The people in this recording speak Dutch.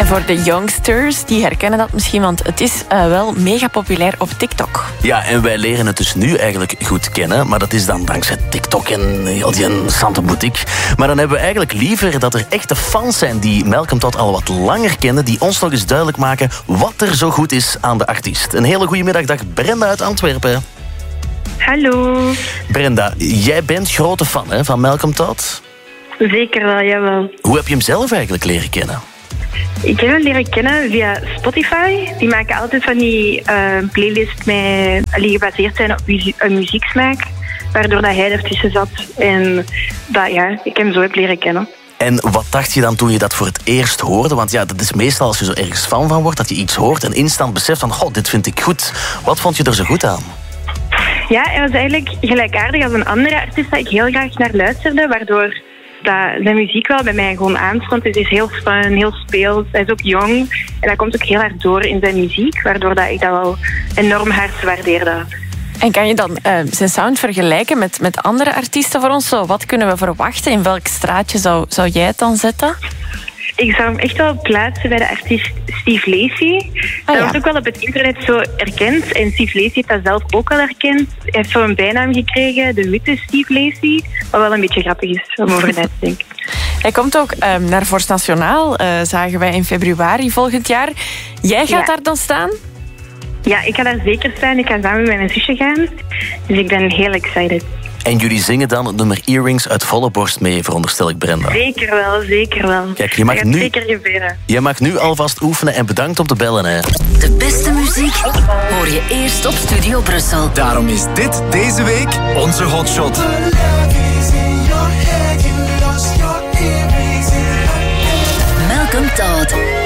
voor de youngsters, die herkennen dat misschien, want het is wel mega populair op TikTok. Ja, en wij leren het dus nu eigenlijk goed kennen, maar dat is dan dankzij TikTok en heel die Sante Boutique. Maar dan hebben we eigenlijk liever dat er echte fans zijn die Malcolm Todd al wat langer kennen, die ons nog eens duidelijk maken wat er zo goed is aan de artiest. Een hele goede middag, dag Brenda uit Antwerpen. Hallo. Brenda, jij bent grote fan hè, van Malcolm Todd? Zeker wel, jawel. Hoe heb je hem zelf eigenlijk leren kennen? Ik heb hem leren kennen via Spotify. Die maken altijd van die playlists die gebaseerd zijn op muzieksmaak, waardoor dat hij ertussen zat. En dat, ja, ik hem zo heb leren kennen. En wat dacht je dan toen je dat voor het eerst hoorde? Want ja, dat is meestal als je zo ergens fan van wordt, dat je iets hoort en instant beseft van, goh, dit vind ik goed. Wat vond je er zo goed aan? Ja, hij was eigenlijk gelijkaardig als een andere artiest dat ik heel graag naar luisterde, waardoor dat zijn muziek wel bij mij gewoon aanstond. Het is heel fun, heel speels. Hij is ook jong en dat komt ook heel hard door in zijn muziek, waardoor dat ik dat wel enorm hard waardeerde. En kan je dan zijn sound vergelijken met andere artiesten voor ons? Zo, wat kunnen we verwachten? In welk straatje zou jij het dan zetten? Ik zou hem echt wel plaatsen bij de artiest Steve Lacy. Dat wordt ook wel op het internet zo erkend. En Steve Lacy heeft dat zelf ook wel erkend. Hij heeft zo'n bijnaam gekregen, de witte Steve Lacy. Wat wel een beetje grappig is om over na te denken. Hij komt ook naar Force Nationaal, zagen wij in februari volgend jaar. Jij gaat daar dan staan? Ja, ik ga daar zeker staan. Ik ga samen met mijn zusje gaan. Dus ik ben heel excited. En jullie zingen dan het nummer Earrings uit volle borst mee, veronderstel ik, Brenda. Zeker wel, zeker wel. Kijk, je mag nu alvast oefenen en bedankt om te bellen. Hè. De beste muziek hoor je eerst op Studio Brussel. Daarom is dit deze week onze hotshot. Malcolm Todd.